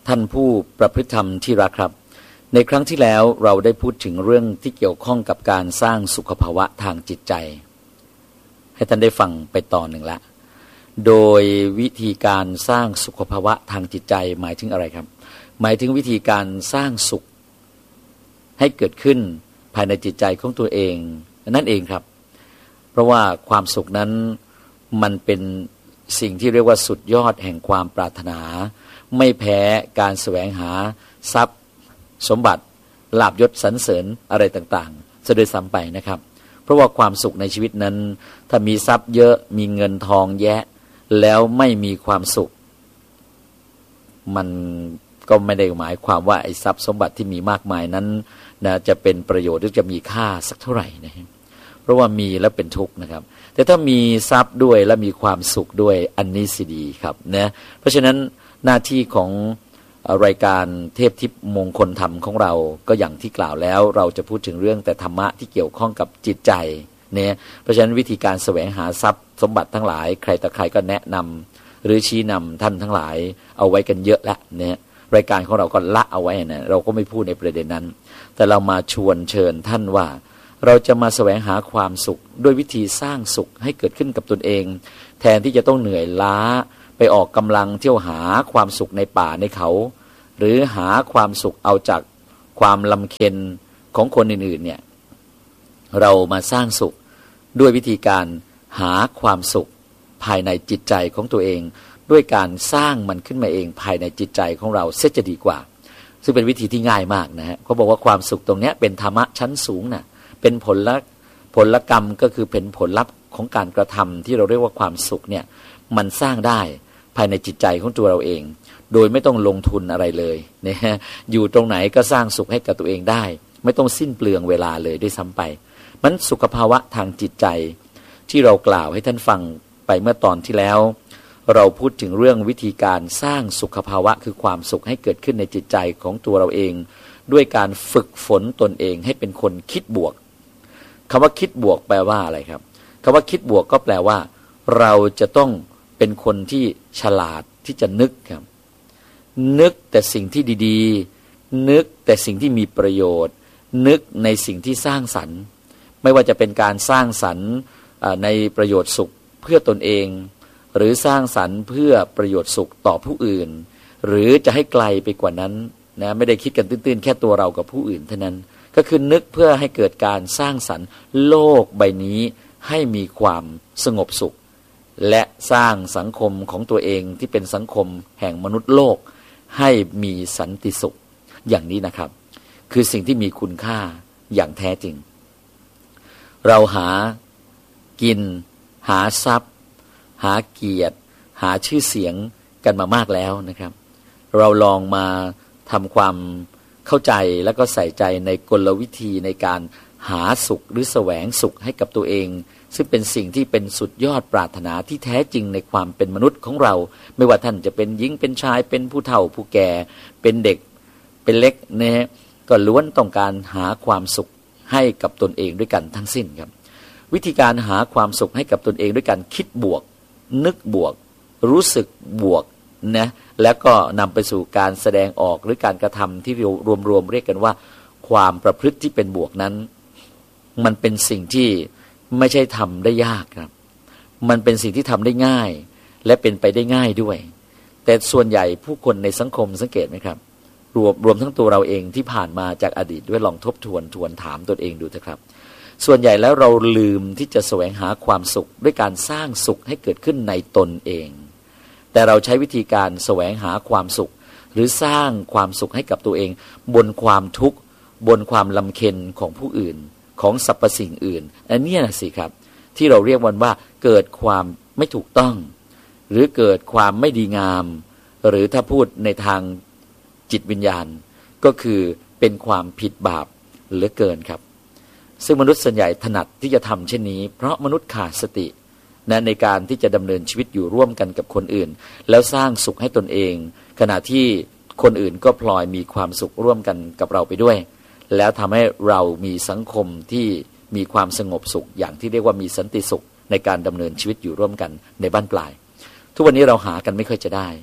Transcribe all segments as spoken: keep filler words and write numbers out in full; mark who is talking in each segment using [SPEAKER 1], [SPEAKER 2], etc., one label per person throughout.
[SPEAKER 1] ท่านผู้ประพฤติธรรมที่รักครับในครั้งที่แล้วเราได้พูดถึงเรื่องที่เกี่ยวข้องกับการสร้างสุขภาวะทางจิตใจให้ท่านได้ฟังไปตอนหนึ่งละโดยวิธีการสร้างสุขภาวะทางจิตใจหมายถึงอะไรครับหมายถึงวิธีการสร้างสุขให้เกิดขึ้นภายในจิตใจของตัวเองนั่นเองครับเพราะว่าความสุขนั้นมันเป็นสิ่งที่เรียกว่าสุดยอดแห่งความปรารถนาไม่แพ้การแสวงหาทรัพย์สมบัติลาภยศสรรเสริญอะไรต่างๆจะโดยซ้ำไปนะครับเพราะว่าความสุขในชีวิตนั้นถ้ามีทรัพย์เยอะมีเงินทองแยะแล้วไม่มีความสุขมันก็ไม่ได้หมายความว่าไอ้ทรัพย์สมบัติที่มีมากมายนั้นนะจะเป็นประโยชน์หรือจะมีค่าสักเท่าไหร่นะเพราะว่ามีแล้วเป็นทุกข์นะครับแต่ถ้ามีทรัพย์ด้วยและมีความสุขด้วยอันนี้สิดีครับนะเพราะฉะนั้นหน้าที่ของรายการเทพทิพย์มงคลธรรมของเราก็อย่างที่กล่าวแล้วเราจะพูดถึงเรื่องแต่ธรรมะที่เกี่ยวข้องกับจิตใจเนี่ยเพราะฉะนั้นวิธีการแสวงหาทรัพย์สมบัติทั้งหลายใครต่อใครก็แนะนำหรือชี้นำท่านทั้งหลายเอาไว้กันเยอะละเนี่ยรายการของเราก็ละเอาไว้นะเราก็ไม่พูดในประเด็นนั้นแต่เรามาชวนเชิญท่านว่าเราจะมาแสวงหาความสุขด้วยวิธีสร้างสุขให้เกิดขึ้นกับตนเองแทนที่จะต้องเหนื่อยล้าไปออกกำลังเที่ยวหาความสุขในป่าในเขาหรือหาความสุขเอาจากความลำเค็ญของคนอื่นๆเนี่ยเรามาสร้างสุขด้วยวิธีการหาความสุขภายในจิตใจของตัวเองด้วยการสร้างมันขึ้นมาเองภายในจิตใจของเราเสียจะดีกว่าซึ่งเป็นวิธีที่ง่ายมากนะฮะเขาบอกว่าความสุขตรงนี้เป็นธรรมะชั้นสูงนะเป็นผลละผลละกรรมก็คือเป็นผลลัพธ์ของการกระทำที่เราเรียกว่าความสุขเนี่ยมันสร้างได้ภายในจิตใจของตัวเราเองโดยไม่ต้องลงทุนอะไรเลยนะฮะอยู่ตรงไหนก็สร้างสุขให้กับตัวเองได้ไม่ต้องสิ้นเปลืองเวลาเลยด้วยซ้ำไปมันสุขภาวะทางจิตใจที่เรากล่าวให้ท่านฟังไปเมื่อตอนที่แล้วเราพูดถึงเรื่องวิธีการสร้างสุขภาวะคือความสุขให้เกิดขึ้นในจิตใจของตัวเราเองด้วยการฝึกฝนตนเองให้เป็นคนคิดบวกคำว่าคิดบวกแปลว่าอะไรครับคำว่าคิดบวกก็แปลว่าเราจะต้องเป็นคนที่ฉลาดที่จะนึกครับนึกแต่สิ่งที่ดีๆนึกแต่สิ่งที่มีประโยชน์นึกในสิ่งที่สร้างสรรค์ไม่ว่าจะเป็นการสร้างสรรค์ในประโยชน์สุขเพื่อตนเองหรือสร้างสรรค์เพื่อประโยชน์สุขต่อผู้อื่นหรือจะให้ไกลไปกว่านั้นนะไม่ได้คิดกันตื้นๆแค่ตัวเรากับผู้อื่นเท่านั้นก็คือนึกเพื่อให้เกิดการสร้างสรรค์โลกใบนี้ให้มีความสงบสุขและสร้างสังคมของตัวเองที่เป็นสังคมแห่งมนุษย์โลกให้มีสันติสุขอย่างนี้นะครับคือสิ่งที่มีคุณค่าอย่างแท้จริงเราหากินหาทรัพย์หาเกียรติหาชื่อเสียงกันมามากแล้วนะครับเราลองมาทำความเข้าใจแล้วก็ใส่ใจในกลวิธีในการหาสุขหรือแสวงสุขให้กับตัวเองซึ่งเป็นสิ่งที่เป็นสุดยอดปรารถนาที่แท้จริงในความเป็นมนุษย์ของเราไม่ว่าท่านจะเป็นหญิงเป็นชายเป็นผู้เฒ่าผู้แก่เป็นเด็กเป็นเล็กนะก็ล้วนต้องการหาความสุขให้กับตนเองด้วยกันทั้งสิ้นครับวิธีการหาความสุขให้กับตนเองด้วยการคิดบวกนึกบวกรู้สึกบวกนะแล้วก็นำไปสู่การแสดงออกหรือการกระทำที่รวมๆเรียกกันว่าความประพฤติที่เป็นบวกนั้นมันเป็นสิ่งที่ไม่ใช่ทำได้ยากครับมันเป็นสิ่งที่ทำได้ง่ายและเป็นไปได้ง่ายด้วยแต่ส่วนใหญ่ผู้คนในสังคมสังเกตไหมครับรวมรวมทั้งตัวเราเองที่ผ่านมาจากอดีตด้วยลองทบทวนทวนถามตนเองดูเถอะครับส่วนใหญ่แล้วเราลืมที่จะแสวงหาความสุขด้วยการสร้างสุขให้เกิดขึ้นในตนเองแต่เราใช้วิธีการแสวงหาความสุขหรือสร้างความสุขให้กับตัวเองบนความทุกข์บนความลำเค็ญของผู้อื่นของสรรพสิ่งอื่นอันนี้นะสิครับที่เราเรียกมันว่าเกิดความไม่ถูกต้องหรือเกิดความไม่ดีงามหรือถ้าพูดในทางจิตวิญญาณก็คือเป็นความผิดบาปเหลือเกินครับซึ่งมนุษย์ส่วนใหญ่ถนัดที่จะทำเช่นนี้เพราะมนุษย์ขาดสตินะในการที่จะดำเนินชีวิตอยู่ร่วมกันกับคนอื่นแล้วสร้างสุขให้ตนเองขณะที่คนอื่นก็พลอยมีความสุขร่วมกันกับเราไปด้วยแล้วทำให้เรามีสังคมที่มีความสงบสุขอย่างที่เรียกว่ามีสันติสุขในการดำเนินชีวิตอยู่ร่วมกันในบ้านปลายทุกวันนี้เราหากันไม่ค่อยจะได้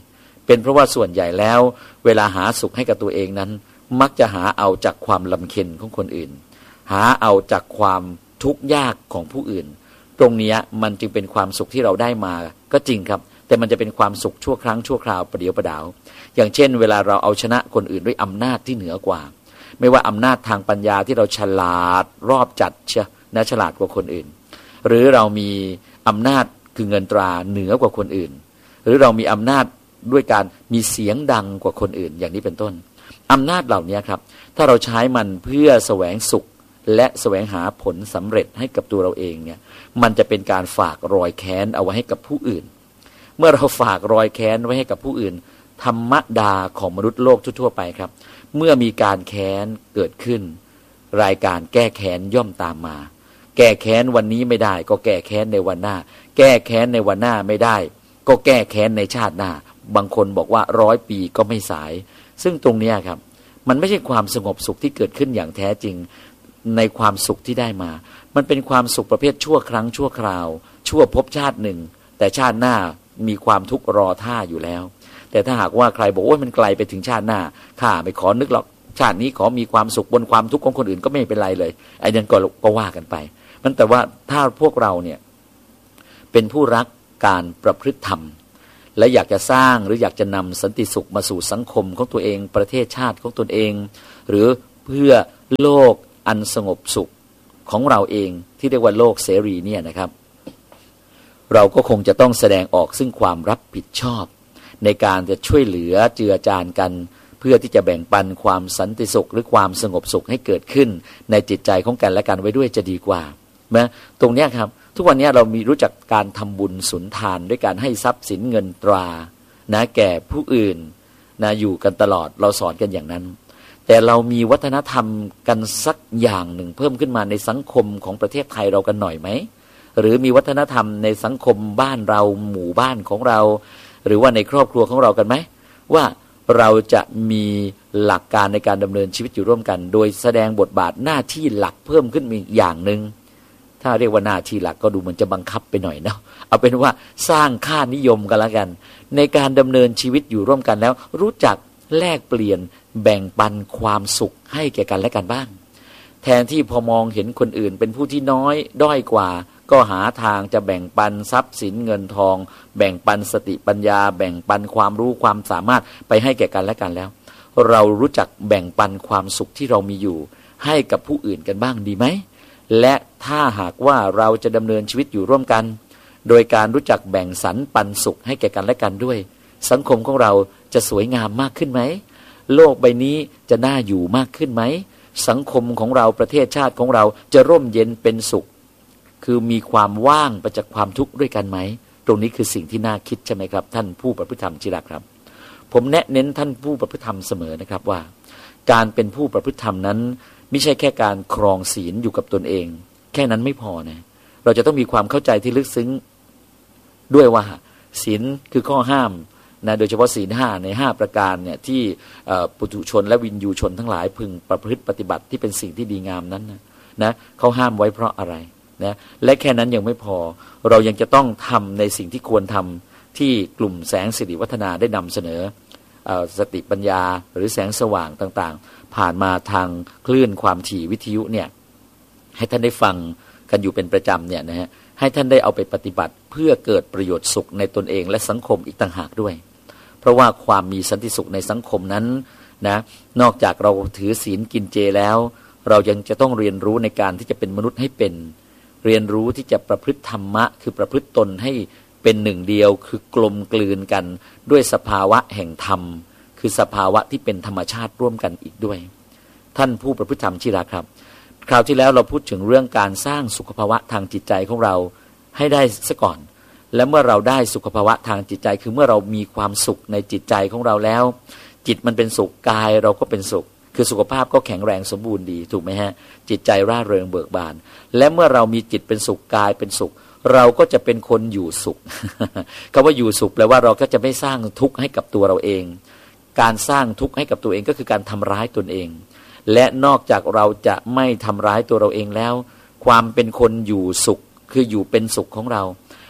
[SPEAKER 1] เป็นเพราะว่าส่วนใหญ่แล้วเวลาหาสุขให้กับตัวเองนั้นมักจะหาเอาจากความลำเค็ญของคนอื่นหาเอาจากความทุกข์ยากของผู้อื่นตรงนี้มันจึงเป็นความสุขที่เราได้มาก็จริงครับแต่มันจะเป็นความสุขชั่วครั้งชั่วคราวประเดี๋ยวประดาวอย่างเช่นเวลาเราเอาชนะคนอื่นด้วยอำนาจที่เหนือกว่าไม่ว่าอำนาจทางปัญญาที่เราฉลาดรอบจัดเชียนะฉลาดกว่าคนอื่นหรือเรามีอำนาจคือเงินตราเหนือกว่าคนอื่นหรือเรามีอำนาจด้วยการมีเสียงดังกว่าคนอื่นอย่างนี้เป็นต้นอำนาจเหล่านี้ครับถ้าเราใช้มันเพื่อแสวงสุขและแสวงหาผลสำเร็จให้กับตัวเราเองเนี่ยมันจะเป็นการฝากรอยแค้นเอาไว้ให้กับผู้อื่นเมื่อเราฝากรอยแค้นไว้ให้กับผู้อื่นธรรมดาของมนุษย์โลกทั่วๆไปครับเมื่อมีการแค้นเกิดขึ้นรายการแก้แค้นย่อมตามมาแก้แค้นวันนี้ไม่ได้ก็แก้แค้นในวันหน้าแก้แค้นในวันหน้าไม่ได้ก็แก้แค้นในชาติหน้าบางคนบอกว่าร้อยปีก็ไม่สายซึ่งตรงนี้ครับมันไม่ใช่ความสงบสุขที่เกิดขึ้นอย่างแท้จริงในความสุขที่ได้มามันเป็นความสุขประเภทชั่วครั้งชั่วคราวชั่วภพชาติหนึ่งแต่ชาติหน้ามีความทุกข์รอท่าอยู่แล้วแต่ถ้าหากว่าใครบอกว่ามันไกลไปถึงชาติหน้าข้าไม่ขอนึกหรอกชาตินี้ขอมีความสุขบนความทุกข์ของคนอื่นก็ไม่เป็นไรเลยไอ้นั่นก็ก็ว่ากันไปมันแต่ว่าถ้าพวกเราเนี่ยเป็นผู้รักการประพฤติธรรมและอยากจะสร้างหรืออยากจะนำสันติสุขมาสู่สังคมของตัวเองประเทศชาติของตนเองหรือเพื่อโลกอันสงบสุขของเราเองที่เรียกว่าโลกเสรีเนี่ยนะครับเราก็คงจะต้องแสดงออกซึ่งความรับผิดชอบในการจะช่วยเหลือเจือจานกันเพื่อที่จะแบ่งปันความสันติสุขหรือความสงบสุขให้เกิดขึ้นในจิตใจของกันและกันไว้ด้วยจะดีกว่านะตรงนี้ครับทุกวันนี้เรามีรู้จักการทำบุญสุนทานด้วยการให้ทรัพย์สินเงินตรานะแก่ผู้อื่นนะอยู่กันตลอดเราสอนกันอย่างนั้นแต่เรามีวัฒนธรรมกันสักอย่างหนึ่งเพิ่มขึ้นมาในสังคมของประเทศไทยเรากันหน่อยไหมหรือมีวัฒนธรรมในสังคมบ้านเราหมู่บ้านของเราหรือว่าในครอบครัวของเรากันไหมว่าเราจะมีหลักการในการดำเนินชีวิตอยู่ร่วมกันโดยแสดงบทบาทหน้าที่หลักเพิ่มขึ้นมีอย่างหนึ่งถ้าเรียกว่าหน้าที่หลักก็ดูเหมือนจะบังคับไปหน่อยเนาะเอาเป็นว่าสร้างค่านิยมกันละกันในการดำเนินชีวิตอยู่ร่วมกันแล้วรู้จักแลกเปลี่ยนแบ่งปันความสุขให้แก่กันและกันบ้างแทนที่พอมองเห็นคนอื่นเป็นผู้ที่น้อยด้อยกว่าก็หาทางจะแบ่งปันทรัพย์สินเงินทองแบ่งปันสติปัญญาแบ่งปันความรู้ความสามารถไปให้แก่กันและกันแล้วเรารู้จักแบ่งปันความสุขที่เรามีอยู่ให้กับผู้อื่นกันบ้างดีไหมและถ้าหากว่าเราจะดำเนินชีวิตอยู่ร่วมกันโดยการรู้จักแบ่งสรรปันสุขให้แก่กันและกันด้วยสังคมของเราจะสวยงามมากขึ้นไหมโลกใบนี้จะน่าอยู่มากขึ้นไหมสังคมของเราประเทศชาติของเราจะร่มเย็นเป็นสุขคือมีความว่างไปจากความทุกข์ด้วยกันไหมตรงนี้คือสิ่งที่น่าคิดใช่ไหมครับท่านผู้ประพฤติธรรมที่รักครับผมแนะเน้นท่านผู้ประพฤติธรรมเสมอนะครับว่าการเป็นผู้ประพฤติธรรมนั้นไม่ใช่แค่การครองศีลอยู่กับตนเองแค่นั้นไม่พอนะเราจะต้องมีความเข้าใจที่ลึกซึ้งด้วยว่าศีลคือข้อห้ามนะโดยเฉพาะศีลห้าในห้าประการเนี่ยที่ปุถุชนและวินยูชนทั้งหลายพึงประพฤติปฏิบัติที่เป็นสิ่งที่ดีงามนั้นนะนะเขาห้ามไว้เพราะอะไรนะและแค่นั้นยังไม่พอเรายังจะต้องทำในสิ่งที่ควรทำที่กลุ่มแสงสิริวัฒนาได้นำเสนอสติปัญญาหรือแสงสว่างต่างๆผ่านมาทางคลื่นความถี่วิทยุเนี่ยให้ท่านได้ฟังกันอยู่เป็นประจำเนี่ยนะฮะให้ท่านได้เอาไปปฏิบัติเพื่อเกิดประโยชน์สุขในตนเองและสังคมอีกต่างหากด้วยเพราะว่าความมีสันติสุขในสังคมนั้นนะนอกจากเราถือศีลกินเจแล้วเรายังจะต้องเรียนรู้ในการที่จะเป็นมนุษย์ให้เป็นเรียนรู้ที่จะประพฤติธรรมะคือประพฤติตนให้เป็นหนึ่งเดียวคือกลมกลืนกันด้วยสภาวะแห่งธรรมคือสภาวะที่เป็นธรรมชาติร่วมกันอีกด้วยท่านผู้ประพฤติธรรมที่รักครับคราวที่แล้วเราพูดถึงเรื่องการสร้างสุขภาวะทางจิตใจของเราให้ได้ซะก่อนและเมื่อเราได้สุขภาวะทางจิตใจคือเมื่อเรามีความสุขในจิตใจของเราแล้วจิตมันเป็นสุขกายเราก็เป็นสุขคือสุขภาพก็แข็งแรงสมบูรณ์ดีถูกไหมฮะจิตใจร่าเริงเบิกบานและเมื่อเรามีจิตเป็นสุขกายเป็นสุขเราก็จะเป็นคนอยู่สุข คำว่าอยู่สุขแปลว่าเราก็จะไม่สร้างทุกข์ให้กับตัวเราเองการสร้างทุกข์ให้กับตัวเองก็คือการทำร้ายตนเองและนอกจากเราจะไม่ทำร้ายตัวเราเองแล้วความเป็นคนอยู่สุขคืออยู่เป็นสุขของเรา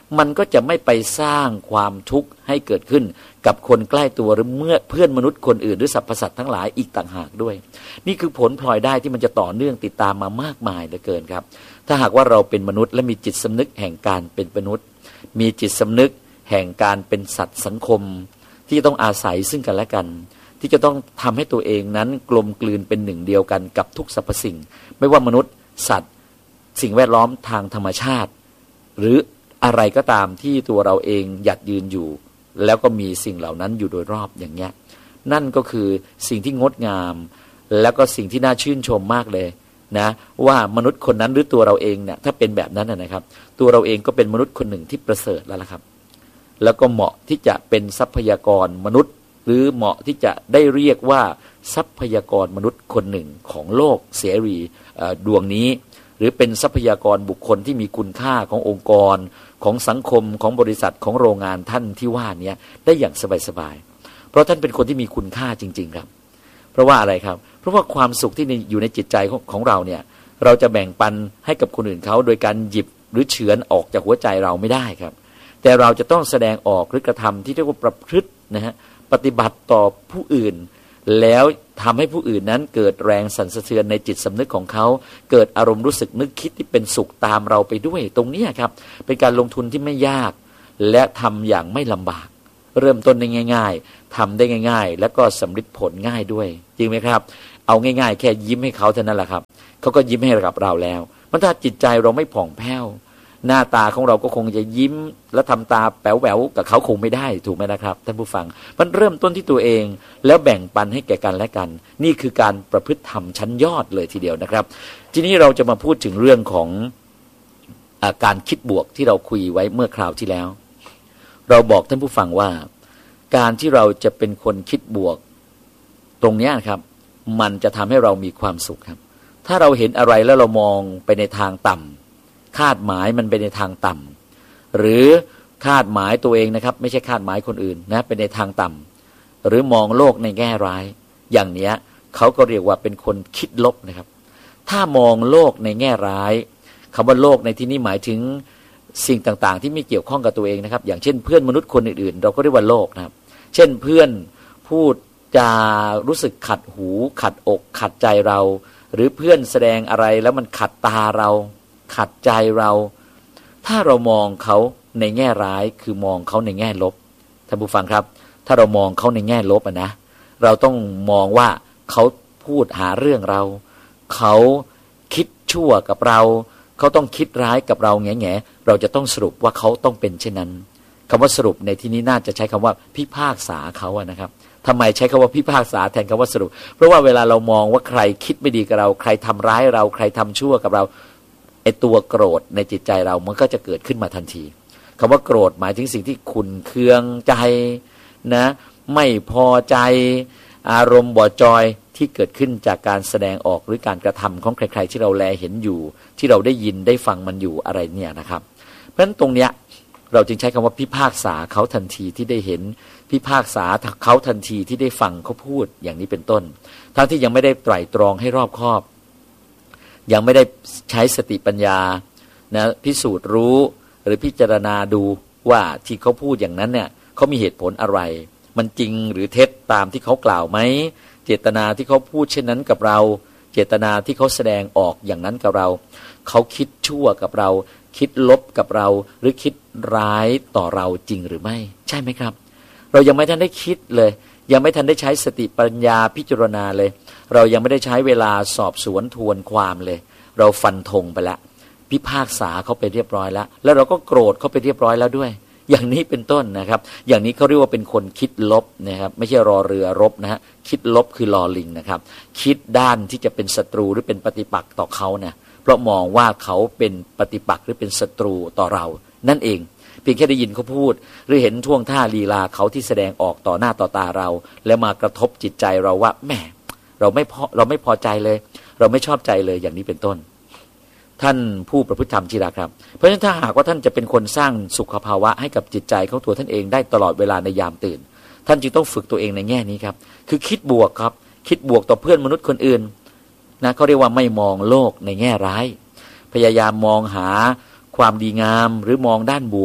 [SPEAKER 1] มันก็จะไม่ไปสร้างความทุกข์ให้เกิดขึ้นกับคนใกล้ตัวหรือเมื่อเพื่อนมนุษย์คนอื่นหรือสรรพสัตว์ทั้งหลายอีกต่างหากด้วยนี่คือผลพลอยได้ที่มันจะต่อเนื่องติดตามมามากมายเหลือเกินครับถ้าหากว่าเราเป็นมนุษย์และมีจิตสำนึกแห่งการเป็นมนุษย์มีจิตสำนึกแห่งการเป็นสัตว์สังคมที่จะต้องอาศัยซึ่งกันและกันที่จะต้องทำให้ตัวเองนั้นกลมกลืนเป็นหนึ่งเดียวกันกับทุกสรรพสิ่งไม่ว่ามนุษย์สัตว์สิ่งแวดล้อมทางธรรมชาติหรืออะไรก็ตามที่ตัวเราเองหยัดยืนอยู่แล้วก็มีสิ่งเหล่านั้นอยู่โดยรอบอย่างเงี้ยนั่นก็คือสิ่งที่งดงามแล้วก็สิ่งที่น่าชื่นชมมากเลยนะว่ามนุษย์คนนั้นหรือตัวเราเองเนี่ยถ้าเป็นแบบนั้นนะครับตัวเราเองก็เป็นมนุษย์คนหนึ่งที่ประเสริฐแล้วล่ะครับแล้วก็เหมาะที่จะเป็นทรัพยากรมนุษย์หรือเหมาะที่จะได้เรียกว่าทรัพยากรมนุษย์คนหนึ่งของโลกเสรีดวงนี้หรือเป็นทรัพยากรบุคคลที่มีคุณค่าขององค์กรของสังคมของบริษัทของโรงงานท่านที่ว่านี้ได้อย่างสบายๆเพราะท่านเป็นคนที่มีคุณค่าจริงๆครับเพราะว่าอะไรครับเพราะว่าความสุขที่อยู่ในจิตใจของเราเนี่ยเราจะแบ่งปันให้กับคนอื่นเขาโดยการหยิบหรือเฉือนออกจากหัวใจเราไม่ได้ครับแต่เราจะต้องแสดงออกหรือกระทำที่เรียกว่าประพฤตินะฮะปฏิบัติต่อผู้อื่นแล้วทำให้ผู้อื่นนั้นเกิดแรงสั่นสะเทือนในจิตสำนึกของเขาเกิดอารมณ์รู้สึกนึกคิดที่เป็นสุขตามเราไปด้วยตรงนี้ครับเป็นการลงทุนที่ไม่ยากและทำอย่างไม่ลำบากเริ่มต้นได้ง่ายๆทำได้ง่ายๆแล้วก็สำเร็จผลง่ายด้วยจริงไหมครับเอาง่ายๆแค่ยิ้มให้เขาเท่านั้นแหละครับเขาก็ยิ้มให้กับเราแล้วมันถ้าจิตใจเราไม่ผ่องแผ้วหน้าตาของเราก็คงจะยิ้มและทำตาแป๋วแหววกับเขาคงไม่ได้ถูกไหมนะครับท่านผู้ฟังมันเริ่มต้นที่ตัวเองแล้วแบ่งปันให้แก่กันและกันนี่คือการประพฤติธรรมชั้นยอดเลยทีเดียวนะครับทีนี้เราจะมาพูดถึงเรื่องของอาการคิดบวกที่เราคุยไว้เมื่อคราวที่แล้วเราบอกท่านผู้ฟังว่าการที่เราจะเป็นคนคิดบวกตรงนี้ครับมันจะทำให้เรามีความสุขครับถ้าเราเห็นอะไรแล้วเรามองไปในทางต่ำคาดหมายมันไปในทางต่ำหรือคาดหมายตัวเองนะครับไม่ใช่คาดหมายคนอื่นนะเป็นในทางต่ำหรือมองโลกในแง่ร้ายอย่างเนี้ยเขาก็เรียกว่าเป็นคนคิดลบนะครับถ้ามองโลกในแง่ร้ายคำว่าโลกในที่นี้หมายถึงสิ่งต่างๆที่ไม่เกี่ยวข้องกับตัวเองนะครับอย่างเช่นเพื่อนมนุษย์คนอื่นๆเราก็เรียกว่าโลกนะครับเช่นเพื่อนพูดจารู้สึกขัดหูขัดอกขัดใจเราหรือเพื่อนแสดงอะไรแล้วมันขัดตาเราขัดใจเราถ้าเรามองเขาในแง่ร้ายคือมองเขาในแง่ลบท่านผู้ฟังครับถ้าเรามองเขาในแง่ลบอะนะเราต้องมองว่าเขาพูดหาเรื่องเราเขาคิดชั่วกับเราเขาต้องคิดร้ายกับเราแง่ๆเราจะต้องสรุปว่าเขาต้องเป็นเช่นนั้นคำว่าสรุปในที่นี้น่าจะใช้คำว่าพิพากษาเขาอะนะครับทำไมใช้คำว่าพิพากษาแทนคำว่าสรุปเพราะว่าเวลาเรามองว่าใครคิดไม่ดีกับเราใครทำร้ายเราใครทำชั่วกับเราไอตัวโกรธในจิตใจเรามันก็จะเกิดขึ้นมาทันทีคำว่าโกรธหมายถึงสิ่งที่ขุ่นเคืองใจนะไม่พอใจอารมณ์บ่จอยที่เกิดขึ้นจากการแสดงออกหรือการกระทำของใครๆที่เราแลเห็นอยู่ที่เราได้ยินได้ฟังมันอยู่อะไรเนี่ยนะครับเพราะฉะนั้นตรงเนี้ยเราจึงใช้คำว่าพิพากษาเขาทันทีที่ได้เห็นพิพากษาเขาทันทีที่ได้ฟังเขาพูดอย่างนี้เป็นต้นทั้งที่ยังไม่ได้ไตร่ตรองให้รอบคอบยังไม่ได้ใช้สติปัญญานะพิสูจน์รู้หรือพิจารณาดูว่าที่เขาพูดอย่างนั้นเนี่ยเขามีเหตุผลอะไรมันจริงหรือเท็จตามที่เขากล่าวไหมเจตนาที่เขาพูดเช่นนั้นกับเราเจตนาที่เขาแสดงออกอย่างนั้นกับเราเขาคิดชั่วกับเราคิดลบกับเราหรือคิดร้ายต่อเราจริงหรือไม่ใช่ไหมครับเรายังไม่ทันได้คิดเลยยังไม่ทันได้ใช้สติปัญญาพิจารณาเลยเรายังไม่ได้ใช้เวลาสอบสวนทวนความเลยเราฟันธงไปแล้วพิพากษาเขาไปเรียบร้อยแล้วแล้วเราก็โกรธเขาไปเรียบร้อยแล้วด้วยอย่างนี้เป็นต้นนะครับอย่างนี้เขาเรียกว่าเป็นคนคิดลบนะครับไม่ใช่รอเรือรบนะฮะคิดลบคือลอลิงนะครับคิดด้านที่จะเป็นศัตรูหรือเป็นปฏิปักษ์ต่อเขาเนี่ยเพราะมองว่าเขาเป็นปฏิปักษ์หรือเป็นศัตรูต่อเรานั่นเองเพียงแค่ได้ยินเขาพูดหรือเห็นท่วงท่าลีลาเขาที่แสดงออกต่อหน้าต่อตาเราแล้วมากระทบจิตใจเราว่าแหมเราไม่พอเราไม่พอใจเลยเราไม่ชอบใจเลยอย่างนี้เป็นต้นท่านผู้ประพฤติธรรมที่รักครับเพราะฉะนั้นถ้าหากว่าท่านจะเป็นคนสร้างสุขภาวะให้กับจิตใจของตัวท่านเองได้ตลอดเวลาในยามตื่นท่านจึงต้องฝึกตัวเองในแง่นี้ครับคือคิดบวกครับคิดบวกต่อเพื่อนมนุษย์คนอื่นนะเขาเรียกว่าไม่มองโลกในแง่ร้ายพยายามมองหาความดีงามหรือมองด้านบวก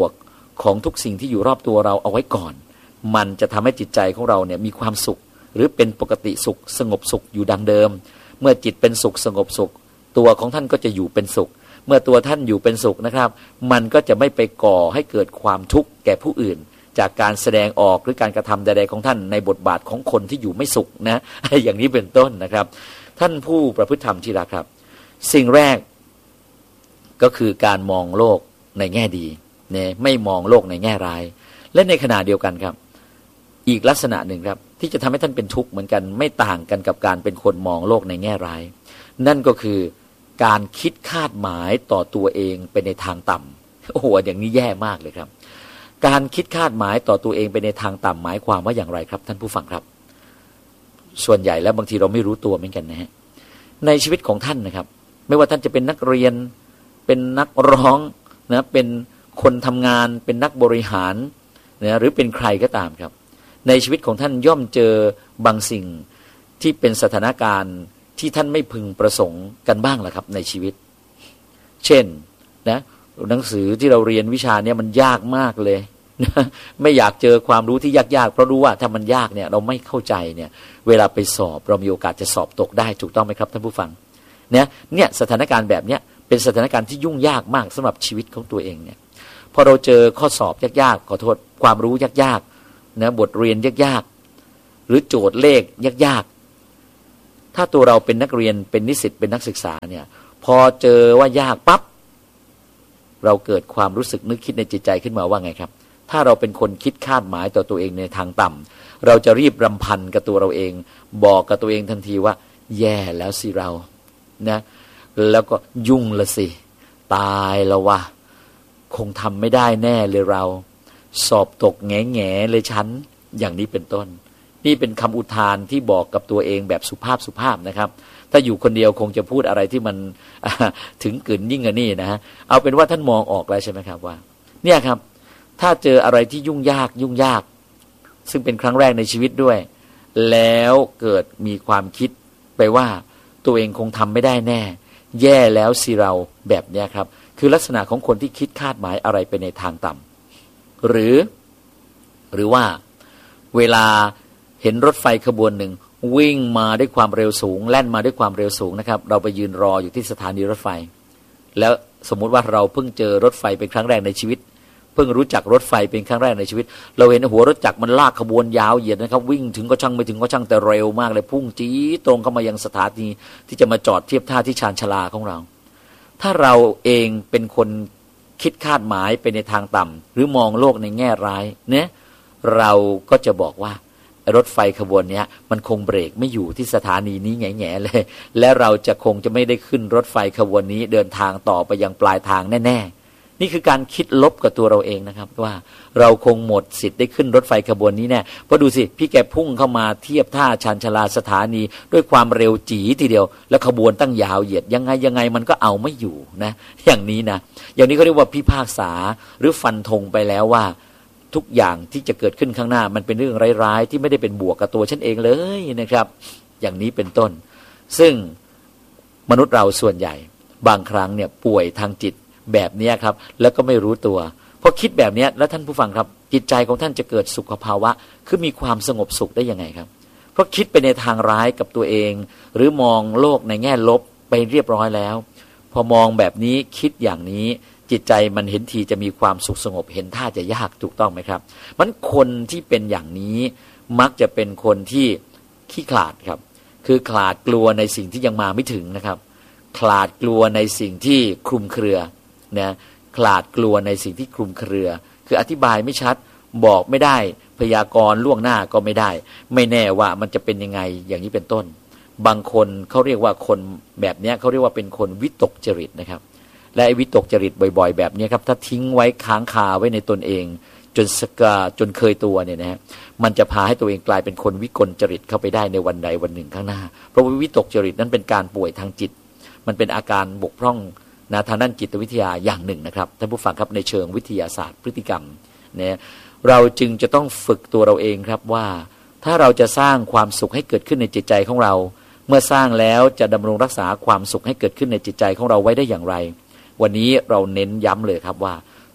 [SPEAKER 1] ของทุกสิ่งที่อยู่รอบตัวเราเอาไว้ก่อนมันจะทำให้จิตใจของเราเนี่ยมีความสุขหรือเป็นปกติสุขสงบสุขอยู่ดังเดิมเมื่อจิตเป็นสุขสงบสุขตัวของท่านก็จะอยู่เป็นสุขเมื่อตัวท่านอยู่เป็นสุขนะครับมันก็จะไม่ไปก่อให้เกิดความทุกข์แก่ผู้อื่นจากการแสดงออกหรือการกระทำใดๆของท่านในบทบาทของคนที่อยู่ไม่สุขนะอย่างนี้เป็นต้นนะครับท่านผู้ประพฤติธรรมที่รักครับสิ่งแรกก็คือการมองโลกในแง่ดีเนี่ยไม่มองโลกในแง่ร้ายและในขณะเดียวกันครับอีกลักษณะหนึ่งครับที่จะทำให้ท่านเป็นทุกข์เหมือนกันไม่ต่างกันกับการเป็นคนมองโลกในแง่ร้ายนั่นก็คือการคิดคาดหมายต่อตัวเองไปในทางต่ำโอ้โหอย่างนี้แย่มากเลยครับการคิดคาดหมายต่อตัวเองไปในทางต่ำหมายความว่าอย่างไรครับท่านผู้ฟังครับส่วนใหญ่แล้วบางทีเราไม่รู้ตัวเหมือนกันนะฮะในชีวิตของท่านนะครับไม่ว่าท่านจะเป็นนักเรียนเป็นนักร้องนะเป็นคนทำงานเป็นนักบริหารนะหรือเป็นใครก็ตามครับในชีวิตของท่านย่อมเจอบางสิ่งที่เป็นสถานการณ์ที่ท่านไม่พึงประสงค์กันบ้างแหละครับในชีวิตเช่นนะหนังสือที่เราเรียนวิชาเนี่ยมันยากมากเลยนะไม่อยากเจอความรู้ที่ยากๆเพราะรู้ว่าถ้ามันยากเนี่ยเราไม่เข้าใจเนี่ยเวลาไปสอบเรามีโอกาสจะสอบตกได้ถูกต้องไหมครับท่านผู้ฟังเนี่ยเนี่ยสถานการณ์แบบเนี้ยเป็นสถานการณ์ที่ยุ่งยากมากสำหรับชีวิตของตัวเองเนี่ยพอเราเจอข้อสอบยากๆขอโทษความรู้ยากๆนะบทเรียนยากๆหรือโจทย์เลขยากๆถ้าตัวเราเป็นนักเรียนเป็นนิสิตเป็นนักศึกษาเนี่ยพอเจอว่ายากปั๊บเราเกิดความรู้สึกนึกคิดในจิตใจขึ้นมาว่าไงครับถ้าเราเป็นคนคิดคาดหมายต่อตัวเองในทางต่ำเราจะรีบรำพันกับตัวเราเองบอกกับตัวเองทันทีว่าแย่แล้วสิเรานะแล้วก็ยุ่งละสิตายแล้ววะคงทำไม่ได้แน่เลยเราสอบตกแง่แง่เลยฉันอย่างนี้เป็นต้นนี่เป็นคำอุทานที่บอกกับตัวเองแบบสุภาพสุภาพนะครับถ้าอยู่คนเดียวคงจะพูดอะไรที่มันถึงกึ่นยิ่งกว่านี้นะฮะเอาเป็นว่าท่านมองออกแล้วใช่ไหมครับว่าเนี่ยครับถ้าเจออะไรที่ยุ่งยากยุ่งยากซึ่งเป็นครั้งแรกในชีวิตด้วยแล้วเกิดมีความคิดไปว่าตัวเองคงทำไม่ได้แน่แย่แล้วสิเราแบบเนี้ยครับคือลักษณะของคนที่คิดคาดหมายอะไรไปในทางต่ำหรือหรือว่าเวลาเห็นรถไฟขบวนหนึ่งวิ่งมาด้วยความเร็วสูงแล่นมาด้วยความเร็วสูงนะครับเราไปยืนรออยู่ที่สถานีรถไฟแล้วสมมุติว่าเราเพิ่งเจอรถไฟเป็นครั้งแรกในชีวิตเพิ่งรู้จักรถไฟเป็นครั้งแรกในชีวิตเราเห็นหัวรถจักรมันลากขบวนยาวเหยียดนะครับวิ่งถึงก็ช่างไม่ถึงก็ช่างแต่เร็วมากเลยพุ่งจี๊ดตรงเข้ามายังสถานีที่จะมาจอดเทียบท่าที่ชานชาลาของเราถ้าเราเองเป็นคนคิดคาดหมายไปในทางต่ำหรือมองโลกในแง่ร้ายเนี่ยเราก็จะบอกว่ารถไฟขบวนนี้มันคงเบรกไม่อยู่ที่สถานีนี้แง่ๆเลยและเราจะคงจะไม่ได้ขึ้นรถไฟขบวนนี้เดินทางต่อไปยังปลายทางแน่ๆนี่คือการคิดลบกับตัวเราเองนะครับว่าเราคงหมดสิทธิ์ได้ขึ้นรถไฟขบวนนี้แน่เพราะดูสิพี่แกพุ่งเข้ามาเทียบท่าชานชาลาสถานีด้วยความเร็วจี๋ทีเดียวแล้วขบวนตั้งยาวเหยียดยังไงยังไงมันก็เอาไม่อยู่นะอย่างนี้นะอย่างนี้เขาเรียกว่าพิพากษาหรือฟันธงไปแล้วว่าทุกอย่างที่จะเกิดขึ้นข้างหน้ามันเป็นเรื่องร้ายๆที่ไม่ได้เป็นบวกกับตัวฉันเองเลยนะครับอย่างนี้เป็นต้นซึ่งมนุษย์เราส่วนใหญ่บางครั้งเนี่ยป่วยทางจิตแบบนี้ครับแล้วก็ไม่รู้ตัวพอคิดแบบนี้แล้วท่านผู้ฟังครับจิตใจของท่านจะเกิดสุขภาวะคือมีความสงบสุขได้ยังไงครับเพราะคิดไปในทางร้ายกับตัวเองหรือมองโลกในแง่ลบไปเรียบร้อยแล้วพอมองแบบนี้คิดอย่างนี้จิตใจมันเห็นทีจะมีความสุขสงบเห็นท่าจะยากถูกต้องไหมครับมันคนที่เป็นอย่างนี้มักจะเป็นคนที่ขี้ขลาดครับคือขลาดกลัวในสิ่งที่ยังมาไม่ถึงนะครับขลาดกลัวในสิ่งที่คลุมเครือนะขลาดกลัวในสิ่งที่คลุมเครือคืออธิบายไม่ชัดบอกไม่ได้พยากรณ์ล่วงหน้าก็ไม่ได้ไม่แน่ว่ามันจะเป็นยังไงอย่างนี้เป็นต้นบางคนเขาเรียกว่าคนแบบนี้เขาเรียกว่าเป็นคนวิตกจริตนะครับและวิตกจริตบ่อยๆแบบนี้ครับถ้าทิ้งไว้ค้างคาไว้ในตนเองจนสกาจนเคยตัวเนี่ยนะฮะมันจะพาให้ตัวเองกลายเป็นคนวิกลจริตเข้าไปได้ในวันใดวันหนึ่งข้างหน้าเพราะว่าวิตกจริตนั้นเป็นการป่วยทางจิตมันเป็นอาการบกพร่องนะทางด้านจิตวิทยาอย่างหนึ่งนะครับท่านผู้ฟังครับในเชิงวิทยาศาสตร์พฤติกรรมเนี่ยเราจึงจะต้องฝึกตัวเราเองครับว่าถ้าเราจะสร้างความสุขให้เกิดขึ้นในจิตใจของเราเมื่อสร้างแล้วจะดำรงรักษาความสุขให้เกิดขึ้นในจิตใจของเราไว้ได้อย่างไรวันนี้เราเน้นย้ำเลยครับว่า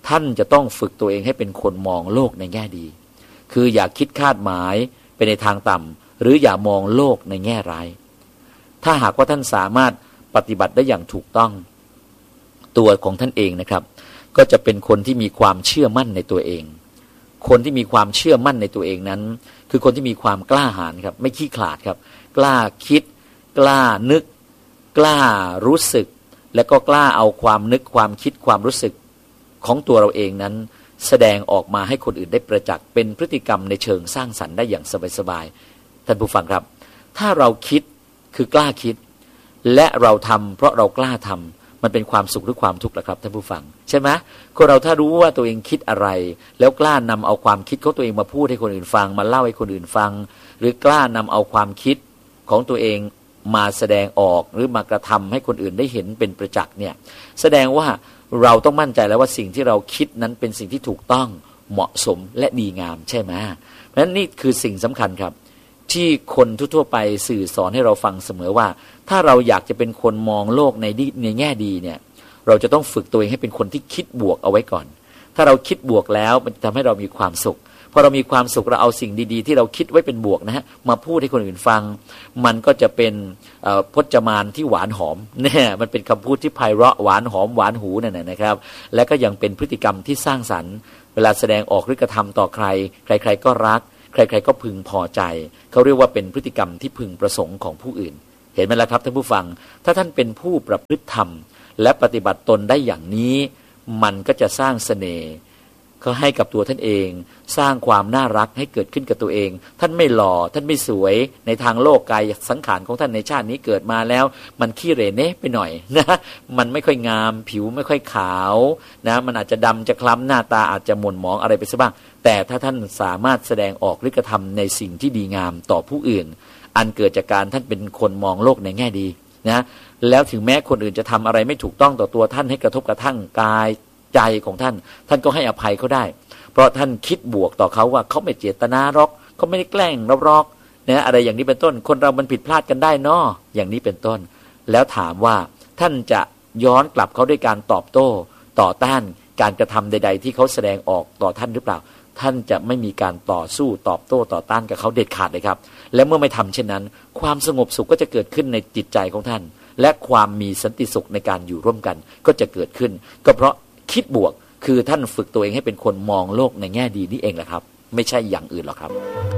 [SPEAKER 1] ท่านจะต้องฝึกตัวเองให้เป็นคนมองโลกในแง่ดีคืออย่าคิดคาดหมายไปในทางต่ำหรืออย่ามองโลกในแง่ร้ายถ้าหากว่าท่านสามารถปฏิบัติได้อย่างถูกต้องตัวของท่านเองนะครับก็จะเป็นคนที่มีความเชื่อมั่นในตัวเองคนที่มีความเชื่อมั่นในตัวเองนั้นคือคนที่มีความกล้าหาญครับไม่ขี้ขลาดครับกล้าคิดกล้านึกกล้ารู้สึกและก็กล้าเอาความนึกความคิดความรู้สึกของตัวเราเองนั้นแสดงออกมาให้คนอื่นได้ประจักษ์เป็นพฤติกรรมในเชิงสร้างสรรค์ได้อย่างสบายๆท่านผู้ฟังครับถ้าเราคิดคือกล้าคิดและเราทำเพราะเรากล้าทำมันเป็นความสุขหรือความทุกข์ล่ะครับท่านผู้ฟังใช่ไหมคนเราถ้ารู้ว่าตัวเองคิดอะไรแล้วกล้านำเอาความคิดของตัวเองมาพูดให้คนอื่นฟังมาเล่าให้คนอื่นฟังหรือกล้านำเอาความคิดของตัวเองมาแสดงออกหรือมากระทำให้คนอื่นได้เห็นเป็นประจักษ์เนี่ยแสดงว่าเราต้องมั่นใจแล้วว่าสิ่งที่เราคิดนั้นเป็นสิ่งที่ถูกต้องเหมาะสมและดีงามใช่ไหมเพราะฉะนั้นนี่คือสิ่งสำคัญครับที่คนทั่วๆไปสื่อสอนให้เราฟังเสมอว่าถ้าเราอยากจะเป็นคนมองโลกในในแง่ดีเนี่ยเราจะต้องฝึกตัวเองให้เป็นคนที่คิดบวกเอาไว้ก่อนถ้าเราคิดบวกแล้วมันจะทำให้เรามีความสุขพอเรามีความสุขเราเอาสิ่งดีๆที่เราคิดไว้เป็นบวกนะฮะมาพูดให้คนอื่นฟังมันก็จะเป็นพจมานที่หวานหอมเนี่ยมันเป็นคำพูดที่ไพเราะหวานหอมหวานหูนั่นนะครับและก็ยังเป็นพฤติกรรมที่สร้างสรรค์เวลาแสดงออกหรือกระทำต่อใครใครๆก็รักใครๆก็พึงพอใจเขาเรียกว่าเป็นพฤติกรรมที่พึงประสงค์ของผู้อื่นเห็นไหมล่ะครับท่านผู้ฟังถ้าท่านเป็นผู้ประพฤติธรรมและปฏิบัติตนได้อย่างนี้มันก็จะสร้างเสน่ห์เขาให้กับตัวท่านเองสร้างความน่ารักให้เกิดขึ้นกับตัวเองท่านไม่หล่อท่านไม่สวยในทางโลกกายสังขารของท่านในชาตินี้เกิดมาแล้วมันขี้เหร่เนะไปหน่อยนะมันไม่ค่อยงามผิวไม่ค่อยขาวนะมันอาจจะดำจะคล้ำหน้าตาอาจจะหม่นหมองอะไรไปซะบ้างแต่ถ้าท่านสามารถแสดงออกหรือกระทำในสิ่งที่ดีงามต่อผู้อื่นอันเกิดจากการท่านเป็นคนมองโลกในแง่ดีนะแล้วถึงแม้คนอื่นจะทำอะไรไม่ถูกต้องต่อตัวท่านให้กระทบกระทั่งกายใจของท่านท่านก็ให้อภัยเขาได้เพราะท่านคิดบวกต่อเขาว่าเขาไม่เจตนาหรอกเขาไม่ได้แกล้งเราหรอกนะอะไรอย่างนี้เป็นต้นคนเรามันผิดพลาดกันได้เนาะอย่างนี้เป็นต้นแล้วถามว่าท่านจะย้อนกลับเขาด้วยการตอบโต้ต่อต้านการกระทำใดๆที่เขาแสดงออกต่อท่านหรือเปล่าท่านจะไม่มีการต่อสู้ตอบโต้ต่อต้านกับเขาเด็ดขาดเลยครับและเมื่อไม่ทำเช่นนั้นความสงบสุขก็จะเกิดขึ้นในจิตใจของท่านและความมีสันติสุขในการอยู่ร่วมกันก็จะเกิดขึ้นก็เพราะคิดบวกคือท่านฝึกตัวเองให้เป็นคนมองโลกในแง่ดีนี่เองแหละครับไม่ใช่อย่างอื่นหรอกครับ